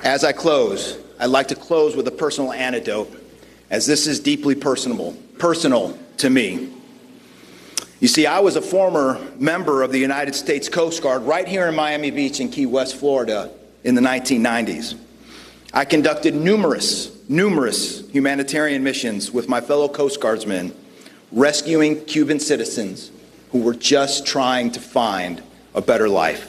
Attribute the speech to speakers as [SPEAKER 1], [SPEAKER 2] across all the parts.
[SPEAKER 1] As I close, I'd like to close with a personal anecdote, as this is deeply personal to me. You see, I was a former member of the United States Coast Guard right here in Miami Beach in Key West, Florida in the 1990s. I conducted numerous humanitarian missions with my fellow Coast Guardsmen, rescuing Cuban citizens who were just trying to find a better life.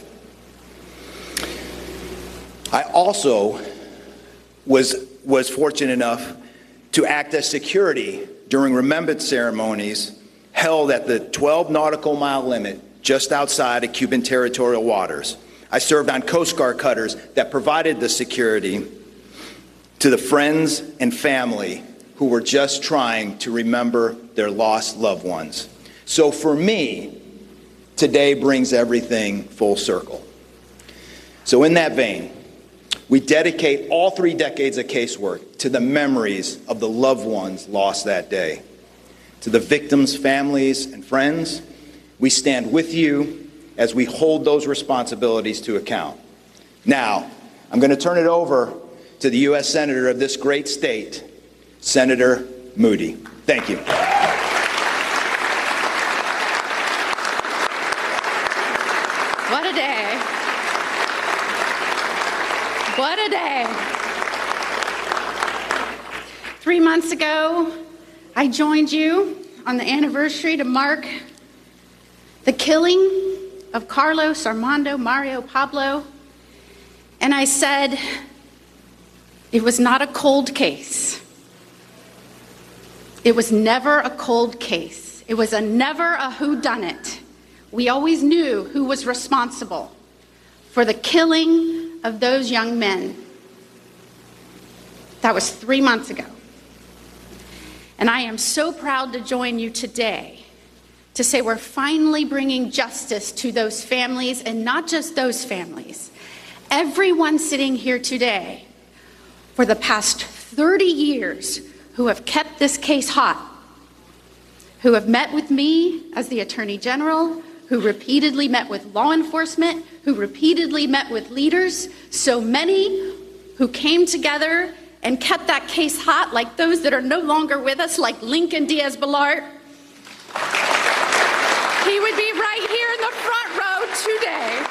[SPEAKER 1] I also was fortunate enough to act as security during remembrance ceremonies held at the 12 nautical mile limit just outside of Cuban territorial waters. I served on Coast Guard cutters that provided the security to the friends and family who were just trying to remember their lost loved ones. So for me, today brings everything full circle. So in that vein, we dedicate all 3 decades of casework to the memories of the loved ones lost that day. To the victims' families and friends, we stand with you as we hold those responsibilities to account. Now, I'm going to turn it over to the U.S. Senator of this great state, Senator Moody. Thank you.
[SPEAKER 2] What a day. What a day. 3 months ago, I joined you on the anniversary to mark the killing of Carlos, Armando, Mario, Pablo, and I said it was not a cold case. It was never a cold case. It was never a whodunit. We always knew who was responsible for the killing of those young men. That was 3 months ago. And I am so proud to join you today to say we're finally bringing justice to those families, and not just those families. Everyone sitting here today for the past 30 years who have kept this case hot, who have met with me as the Attorney General, who repeatedly met with law enforcement, who repeatedly met with leaders, so many who came together and kept that case hot, like those that are no longer with us, like Lincoln Diaz-Balart. He would be right here in the front row today.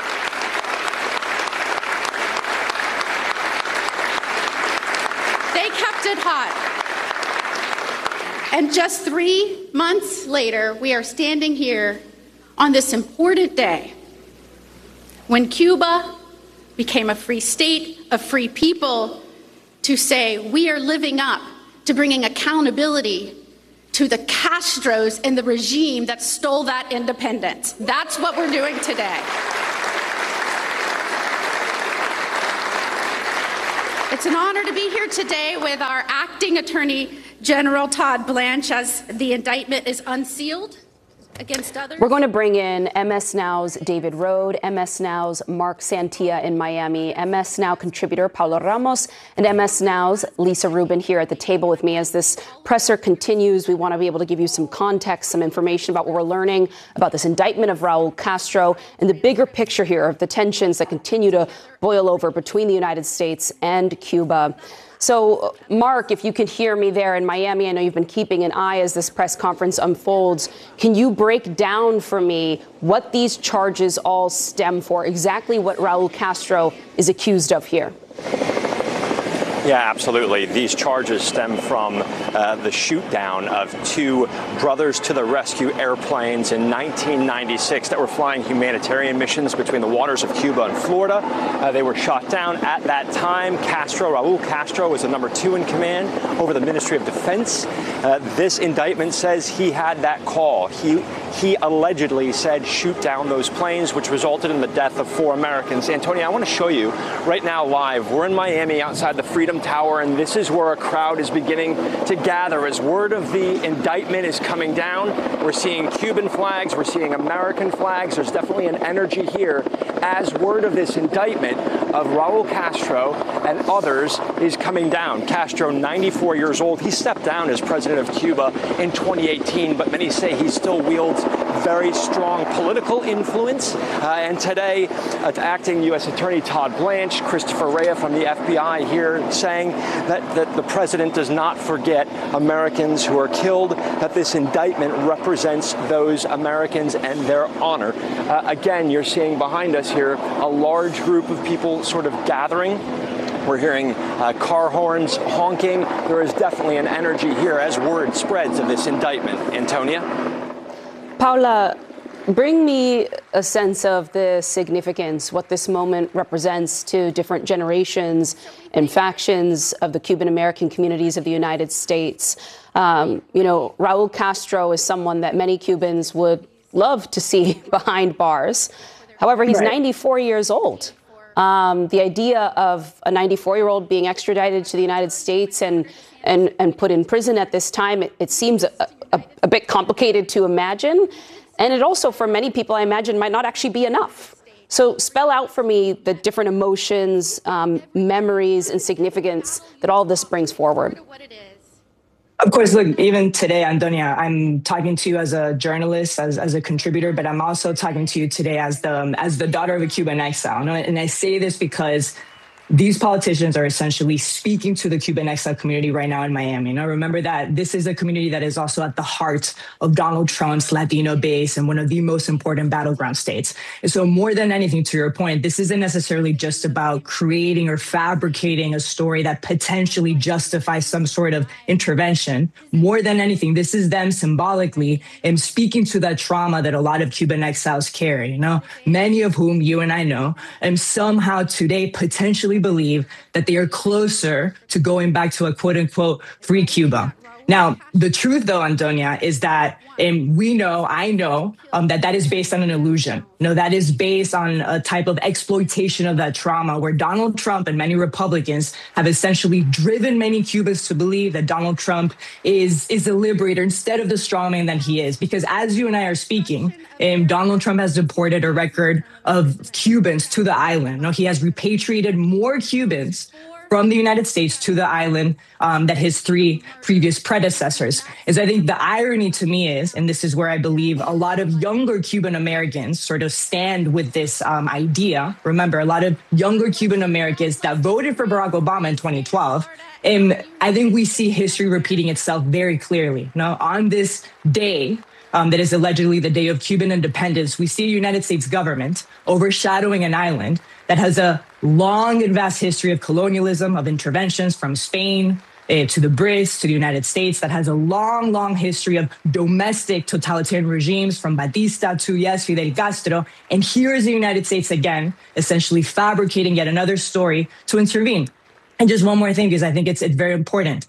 [SPEAKER 2] They kept it hot. And just 3 months later, we are standing here on this important day when Cuba became a free state, a free people, to say we are living up to bringing accountability to the Castros and the regime that stole that independence. That's what we're doing today. It's an honor to be here today with our acting Attorney General Todd Blanche as the indictment is unsealed against others.
[SPEAKER 3] We're going to bring in MS Now's David Rohde, MS Now's Mark Santia in Miami, MS Now contributor Paulo Ramos, and MS Now's Lisa Rubin here at the table with me. As this presser continues, we want to be able to give you some context, some information about what we're learning about this indictment of Raul Castro and the bigger picture here of the tensions that continue to boil over between the United States and Cuba. So, Mark, if you could hear me there in Miami, I know you've been keeping an eye as this press conference unfolds. Can you break down for me what these charges all stem for, exactly what Raul Castro is accused of here?
[SPEAKER 4] Yeah, absolutely. These charges stem from the shoot-down of 2 Brothers to the Rescue airplanes in 1996 that were flying humanitarian missions between the waters of Cuba and Florida. They were shot down at that time. Raul Castro was the number 2 in command over the Ministry of Defense. This indictment says he had that call. He allegedly said shoot down those planes, which resulted in the death of 4 Americans. Antonia, I want to show you right now live. We're in Miami outside the Freedom Freedom Tower, and this is where a crowd is beginning to gather as word of the indictment is coming down. We're seeing Cuban flags, we're seeing American flags. There's definitely an energy here as word of this indictment of Raul Castro and others is coming down. Castro, 94 years old, he stepped down as president of Cuba in 2018, but many say he still wields very strong political influence. And today, acting U.S. Attorney Todd Blanche, Christopher Wray from the FBI here saying that the president does not forget Americans who are killed, that this indictment represents those Americans and their honor. Again, you're seeing behind us here a large group of people sort of gathering. We're hearing car horns honking. There is definitely an energy here as word spreads of this indictment. Antonia?
[SPEAKER 3] Paula, bring me a sense of the significance, what this moment represents to different generations and factions of the Cuban American communities of the United States. Raul Castro is someone that many Cubans would love to see behind bars. However, he's 94 years old. The idea of a 94-year-old being extradited to the United States and put in prison at this time, it seems a bit complicated to imagine. And it also, for many people, I imagine, might not actually be enough. So spell out for me the different emotions, memories, and significance that all of this brings forward.
[SPEAKER 5] Of course, look, even today, Antonia, I'm talking to you as a journalist, as a contributor, but I'm also talking to you today as the daughter of a Cuban exile. And I say this because these politicians are essentially speaking to the Cuban exile community right now in Miami. Now, remember that this is a community that is also at the heart of Donald Trump's Latino base and one of the most important battleground states. And so more than anything, to your point, this isn't necessarily just about creating or fabricating a story that potentially justifies some sort of intervention. More than anything, this is them symbolically speaking to that trauma that a lot of Cuban exiles carry, many of whom you and I know, and somehow today potentially believe that they are closer to going back to a quote unquote free Cuba. Now, the truth, though, Antonia, is that I know that is based on an illusion. That is based on a type of exploitation of that trauma where Donald Trump and many Republicans have essentially driven many Cubans to believe that Donald Trump is a liberator instead of the strongman that he is. Because as you and I are speaking, Donald Trump has deported a record of Cubans to the island. He has repatriated more Cubans from the United States to the island that his three previous predecessors. I think the irony to me is, and this is where I believe a lot of younger Cuban Americans sort of stand with this idea. Remember, a lot of younger Cuban Americans that voted for Barack Obama in 2012. I think we see history repeating itself very clearly. On this day, that is allegedly the day of Cuban independence, we see a United States government overshadowing an island that has a long and vast history of colonialism, of interventions from Spain to the Brits, to the United States, that has a long, long history of domestic totalitarian regimes from Batista to, yes, Fidel Castro. And here is the United States again, essentially fabricating yet another story to intervene. And just one more thing, because I think it's very important.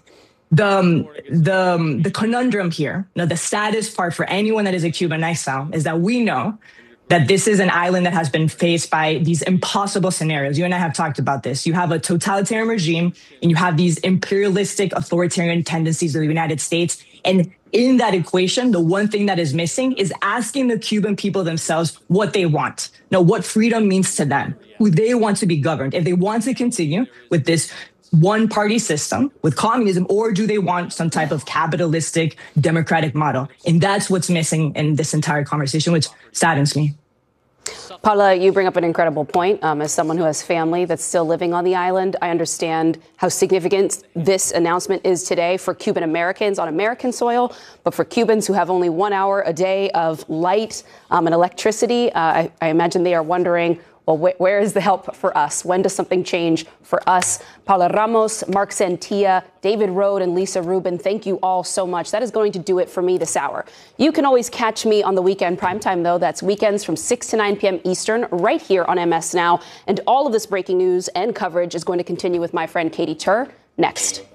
[SPEAKER 5] The conundrum here, the saddest part for anyone that is a Cuban exile is that we know that this is an island that has been faced by these impossible scenarios. You and I have talked about this. You have a totalitarian regime and you have these imperialistic authoritarian tendencies of the United States. And in that equation, the one thing that is missing is asking the Cuban people themselves what they want. What freedom means to them, who they want to be governed. If they want to continue with this one-party system with communism, or do they want some type of capitalistic democratic model? And that's what's missing in this entire conversation, which saddens me.
[SPEAKER 3] Paula, you bring up an incredible point. As someone who has family that's still living on the island, I understand how significant this announcement is today for Cuban Americans on American soil, but for Cubans who have only 1 hour a day of light and electricity, I imagine they are wondering, well, where is the help for us? When does something change for us? Paula Ramos, Mark Santia, David Rode, and Lisa Rubin, thank you all so much. That is going to do it for me this hour. You can always catch me on the weekend primetime, though. That's weekends from 6 to 9 p.m. Eastern, right here on MS Now. And all of this breaking news and coverage is going to continue with my friend Katie Tur next.